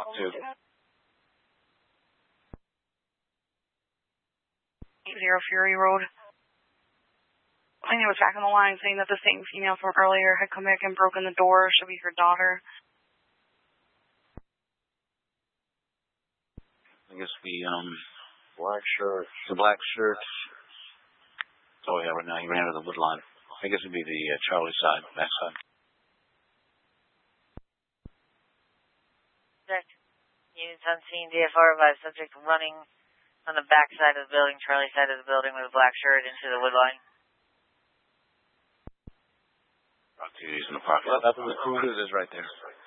2. 80 Fury Road. I was back on the line saying that the same female from earlier had come back and broken the door. Should be her daughter. I guess the black shirt. Oh yeah, right now he ran to the wood line. I guess it'd be the Charlie side, back side. Units on scene, DFR by subject running on the back side of the building, Charlie side of the building with a black shirt into the wood line. He's in the parking lot. The cruise is right there.